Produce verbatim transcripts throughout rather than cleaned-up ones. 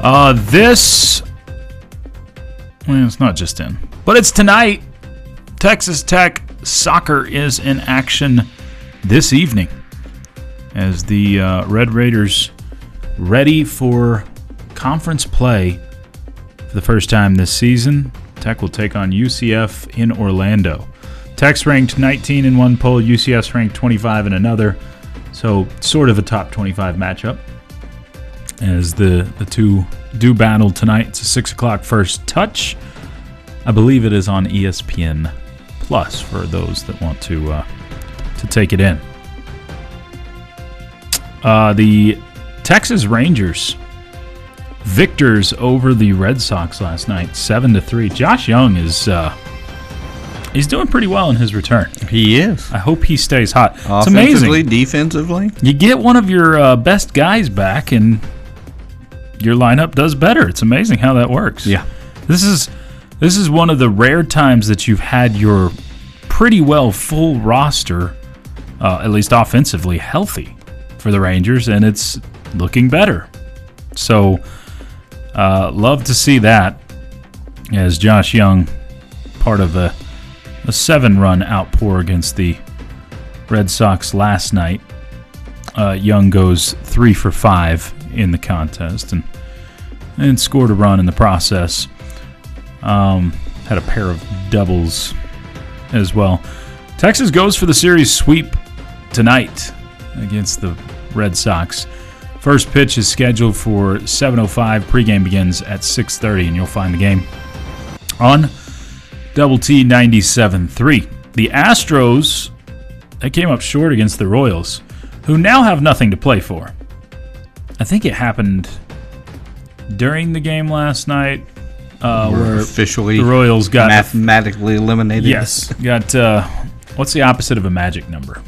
Uh, this, well, it's not just in, but it's tonight. Texas Tech soccer is in action this evening as the uh, Red Raiders ready for conference play for the first time this season. Tech will take on U C F in Orlando. Tech's ranked nineteen in one poll, U C F's ranked twenty-five in another, so sort of a top twenty-five matchup as the, the two do battle tonight. It's a six o'clock first touch. I believe it is on E S P N Plus for those that want to uh, to take it in. Uh, the Texas Rangers victors over the Red Sox last night, seven to three. Josh Young is uh, he's doing pretty well in his return. He is. I hope he stays hot. It's Offensively, amazing. defensively. You get one of your uh, best guys back, and your lineup does better. It's amazing how that works. Yeah. This is this is one of the rare times that you've had your pretty well full roster, uh, at least offensively, healthy for the Rangers, and it's looking better. So, uh, love to see that as Josh Young, part of a, a seven-run outpour against the Red Sox last night. Uh, Young goes three for five in the contest and and scored a run in the process. Um, had a pair of doubles as well. Texas goes for the series sweep tonight against the Red Sox. First pitch is scheduled for seven oh five. Pregame begins at six thirty, and you'll find the game on Double T ninety-seven point three. The Astros, they came up short against the Royals, who now have nothing to play for. I think it happened during the game last night, uh, We're where officially the Royals got mathematically eliminated. Yes, got uh, what's the opposite of a magic number?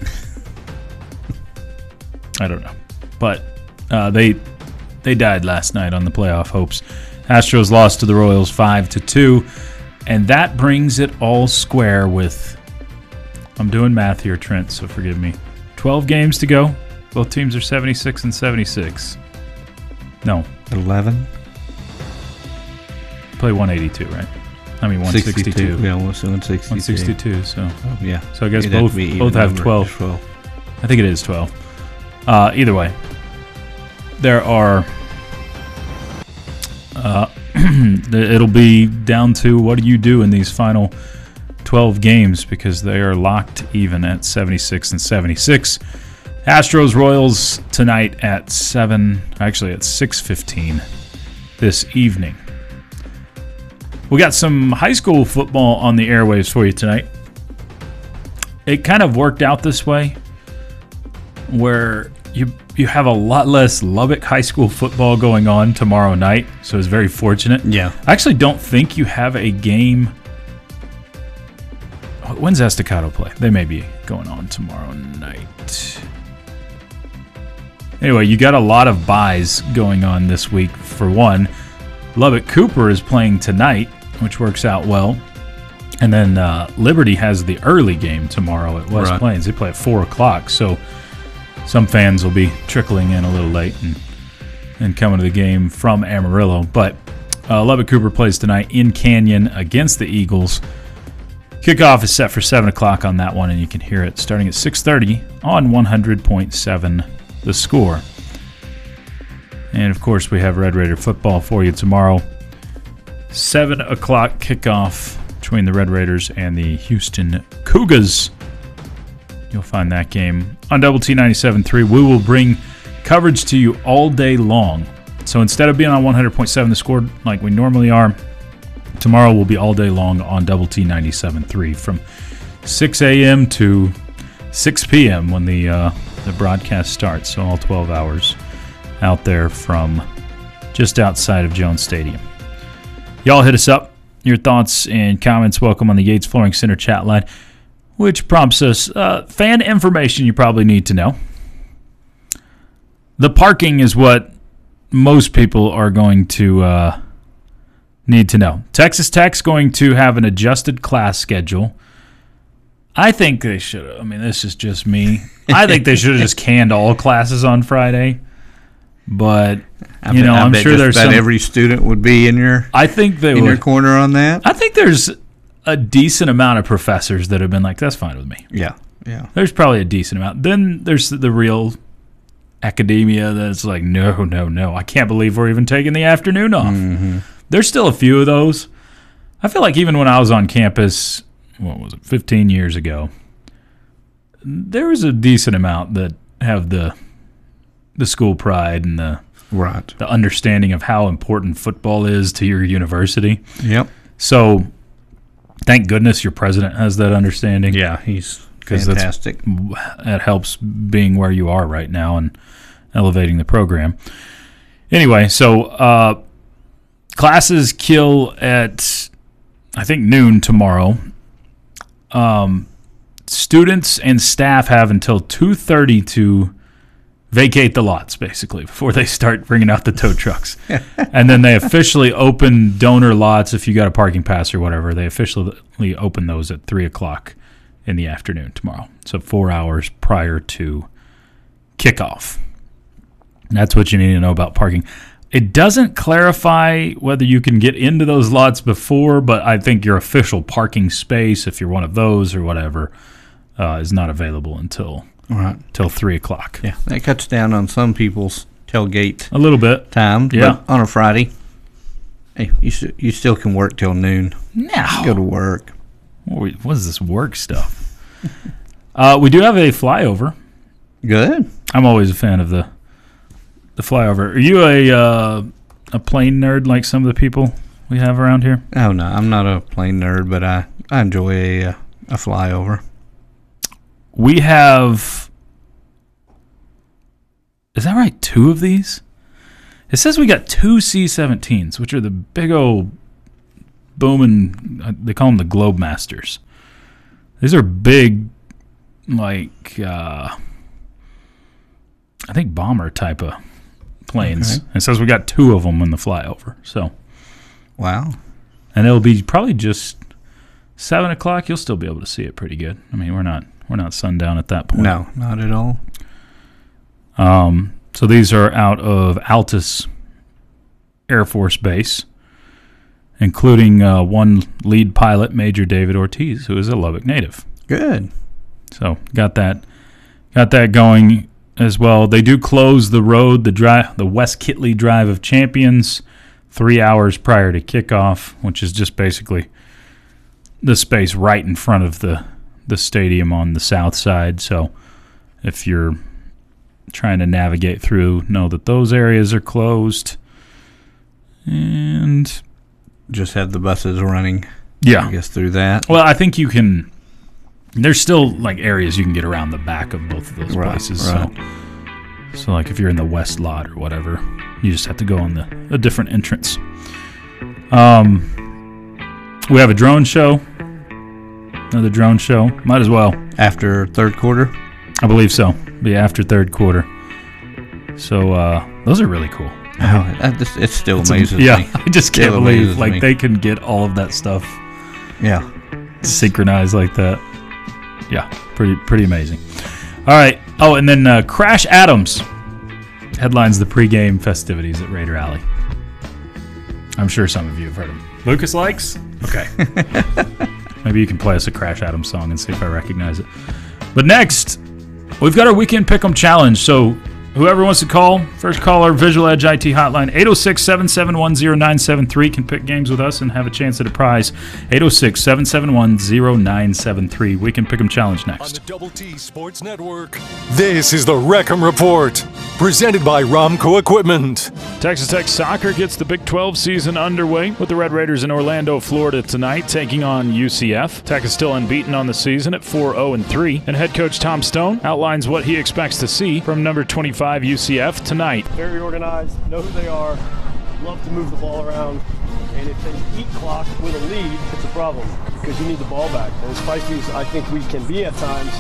I don't know, but uh, they they died last night on the playoff hopes. Astros lost to the Royals five to two, and that brings it all square with. I'm doing math here, Trent, so forgive me. twelve games to go. Both teams are seventy-six and seventy-six. No. eleven? Play one eighty-two, right? I mean one sixty-two. sixty-two. Yeah, one sixty-two. one sixty-two, so. Oh, yeah. So I guess It'd both have both have twelve. twelve. I think it is twelve. Uh, either way, there are. Uh, it'll be down to what do you do in these final twelve games because they are locked even at seventy-six and seventy-six. Astros Royals tonight at seven, actually at six fifteen this evening. We got some high school football on the airwaves for you tonight. It kind of worked out this way where you you have a lot less Lubbock high school football going on tomorrow night, so it's very fortunate. Yeah. I actually don't think you have a game. When's Estacado play? They may be going on tomorrow night. Anyway, you got a lot of buys going on this week. For one, Lubbock Cooper is playing tonight, which works out well. And then uh, Liberty has the early game tomorrow at West Right. Plains. They play at four o'clock, so some fans will be trickling in a little late and, and coming to the game from Amarillo. But uh, Lubbock Cooper plays tonight in Canyon against the Eagles. Kickoff is set for seven o'clock on that one, and you can hear it starting at six thirty on one hundred point seven The Score. And, of course, we have Red Raider football for you tomorrow. seven o'clock kickoff between the Red Raiders and the Houston Cougars. You'll find that game on Double T ninety-seven point three. We will bring coverage to you all day long. So instead of being on one hundred point seven The Score like we normally are, tomorrow will be all day long on Double T ninety-seven point three from six a.m. to six p.m. when the uh, the broadcast starts. So all twelve hours out there from just outside of Jones Stadium. Y'all hit us up. Your thoughts and comments welcome on the Yates Flooring Center chat line, which prompts us uh, fan information you probably need to know. The parking is what most people are going to uh, need to know. Texas Tech's going to have an adjusted class schedule. I think they should have. I mean, this is just me. I think they should have just canned all classes on Friday. But I you bet, know, I I'm bet sure just there's about some. every student would be in your I think they in your would. corner on that. I think there's a decent amount of professors that have been like, "That's fine with me." Yeah, yeah. There's probably a decent amount. Then there's the real academia that's like, no, no, no. I can't believe we're even taking the afternoon off. Mm-hmm. There's still a few of those. I feel like even when I was on campus, what was it, fifteen years ago, there was a decent amount that have the the school pride and the Right. the understanding of how important football is to your university. Yep. So thank goodness your president has that understanding. Yeah, he's 'Cause that's- fantastic. That helps being where you are right now and elevating the program. Anyway, so uh, classes kill at, I think, noon tomorrow. Um, students and staff have until two thirty to vacate the lots, basically, before they start bringing out the tow trucks. And then they officially open donor lots if you got a parking pass or whatever. They officially open those at three o'clock in the afternoon tomorrow. So four hours prior to kickoff. That's what you need to know about parking. It doesn't clarify whether you can get into those lots before, but I think your official parking space, if you're one of those or whatever, uh, is not available until Right. till three o'clock. Yeah, that cuts down on some people's tailgate A little bit. time. Yeah. But on a Friday, hey, you st- you still can work till noon. Now, Go to work. what is this work stuff? uh, we do have a flyover. Good. I'm always a fan of the the flyover. Are you a uh, a plane nerd like some of the people we have around here? Oh no, I'm not a plane nerd, but I, I enjoy a uh, a flyover. We have, is that right, two of these? It says we got two C seventeens, which are the big old booming, uh, they call them the Globemasters. These are big, like, uh, I think bomber type of planes. Okay. It says we got two of them in the flyover. So, Wow. and it'll be probably just seven o'clock. You'll still be able to see it pretty good. I mean, we're not we're not sundown at that point. No, not at all. Um, so these are out of Altus Air Force Base, including uh, one lead pilot, Major David Ortiz, who is a Lubbock native. Good. So got that, got that going as well. They do close the road, the drive, the West Kitley Drive of Champions, three hours prior to kickoff, which is just basically the space right in front of the the stadium on the south side. So if you're trying to navigate through, know that those areas are closed. And Just have the buses running, I yeah, guess, through that. well, I think you can. There's still like areas you can get around the back of both of those Right, places. right. So, so like if you're in the west lot or whatever, you just have to go on the a different entrance. Um, we have a drone show. Another drone show. Might as well. After third quarter? I believe so. Be after third quarter. So uh, those are really cool. Oh, that just, it still It's a- amazes yeah, me. I just can't Still believe amazes like me. they can get all of that stuff Yeah. synchronized like that. Yeah, pretty pretty amazing. All right. Oh, and then uh, Crash Adams headlines the pregame festivities at Raider Alley. I'm sure some of you have heard him. Lucas likes? Okay. Maybe you can play us a Crash Adams song and see if I recognize it. But next, we've got our Weekend Pick'em Challenge. So whoever wants to call, first caller, Visual Edge I T hotline, eight oh six, seven seven one, oh nine seven three, can pick games with us and have a chance at a prize. eight oh six, seven seven one, oh nine seven three. Weekend Pick'em Challenge On next. the Double T Sports Network. This is the Wreckham Report, presented by Romco Equipment. Texas Tech soccer gets the Big twelve season underway with the Red Raiders in Orlando, Florida tonight, taking on U C F. Tech is still unbeaten on the season at four oh three, and head coach Tom Stone outlines what he expects to see from number twenty-five U C F tonight. Very organized, know who they are, love to move the ball around, and if they eat clock with a lead, it's a problem because you need the ball back. And as feisty as I think we can be at times,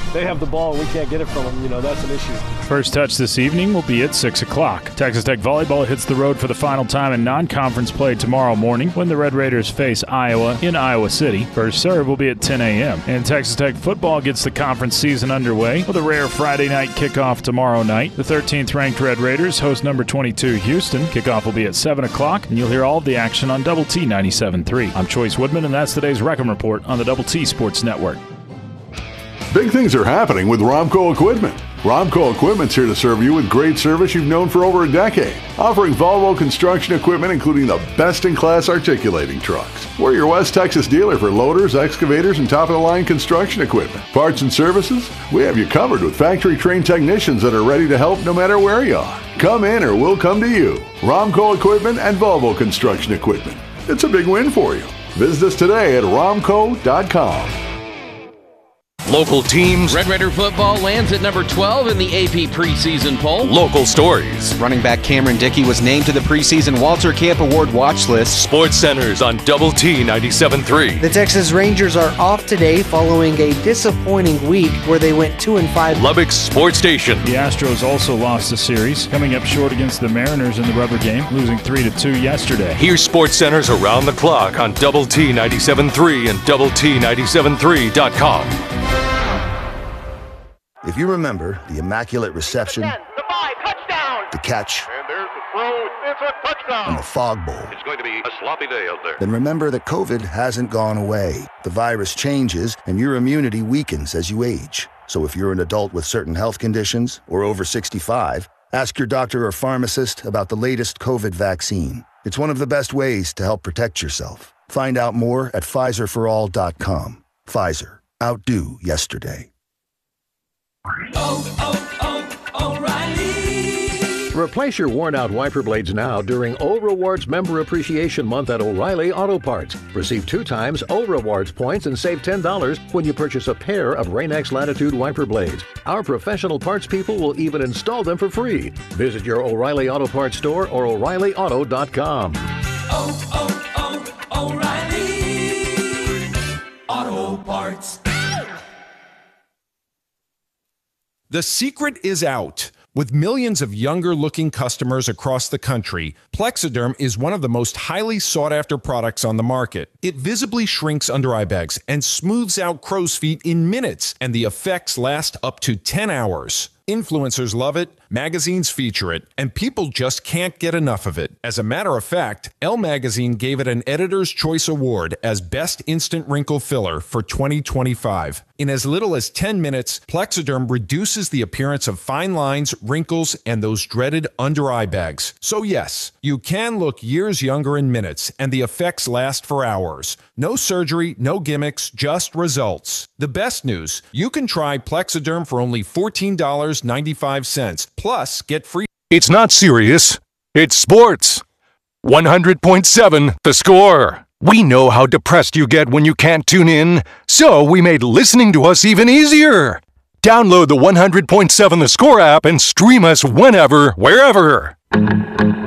they have the ball and we can't get it from them, you know, that's an issue. First touch this evening will be at six o'clock. Texas Tech volleyball hits the road for the final time in non-conference play tomorrow morning when the Red Raiders face Iowa in Iowa City. First serve will be at ten a.m. And Texas Tech football gets the conference season underway with a rare Friday night kickoff tomorrow night. The thirteenth ranked Red Raiders host number twenty-two Houston. Kickoff will be at seven o'clock, and you'll hear all of the action on Double T ninety-seven point three. I'm Choice Woodman, and that's today's Wreckham Report on the Double T Sports Network. Big things are happening with Romco Equipment. Romco Equipment's here to serve you with great service you've known for over a decade, offering Volvo construction equipment including the best-in-class articulating trucks. We're your West Texas dealer for loaders, excavators, and top-of-the-line construction equipment. Parts and services? We have you covered with factory-trained technicians that are ready to help no matter where you are. Come in or we'll come to you. Romco Equipment and Volvo Construction Equipment. It's a big win for you. Visit us today at romco dot com. Local teams. Red Raider football lands at number twelve in the A P preseason poll. Local stories. Running back Cameron Dickey was named to the preseason Walter Camp Award watch list. Sports Centers on Double T ninety-seven point three. The Texas Rangers are off today following a disappointing week where they went two and five. Lubbock Sports Station. The Astros also lost a series, coming up short against the Mariners in the rubber game, losing three to two yesterday. Here's Sports Centers around the clock on Double T ninety-seven point three and double T ninety-seven point three dot com. If you remember the immaculate reception, the five, touchdown, the catch, and there's the throw, it's a touchdown, and the fog bowl, it's going to be a sloppy day out there. Then remember that COVID hasn't gone away. The virus changes, and your immunity weakens as you age. So if you're an adult with certain health conditions or over sixty-five, ask your doctor or pharmacist about the latest COVID vaccine. It's one of the best ways to help protect yourself. Find out more at Pfizer for all dot com. Pfizer. Outdo yesterday. Oh, oh, oh, O'Reilly. Replace your worn-out wiper blades now during O Rewards Member Appreciation Month at O'Reilly Auto Parts. Receive two times O Rewards points and save ten dollars when you purchase a pair of Rain-X Latitude wiper blades. Our professional parts people will even install them for free. Visit your O'Reilly Auto Parts store or O'Reilly Auto dot com. Oh, oh, oh, O'Reilly Auto Parts. The secret is out. With millions of younger-looking customers across the country, Plexiderm is one of the most highly sought-after products on the market. It visibly shrinks under-eye bags and smooths out crow's feet in minutes, and the effects last up to ten hours. Influencers love it, magazines feature it, and people just can't get enough of it. As a matter of fact, Elle Magazine gave it an Editor's Choice Award as Best Instant Wrinkle Filler for twenty twenty-five. In as little as ten minutes, Plexiderm reduces the appearance of fine lines, wrinkles, and those dreaded under-eye bags. So yes, you can look years younger in minutes, and the effects last for hours. No surgery, no gimmicks, just results. The best news, you can try Plexiderm for only fourteen dollars and ninety-five cents. Plus, get free. It's not serious. It's sports. one hundred point seven The Score. We know how depressed you get when you can't tune in, so we made listening to us even easier. Download the one hundred point seven The Score app and stream us whenever, wherever.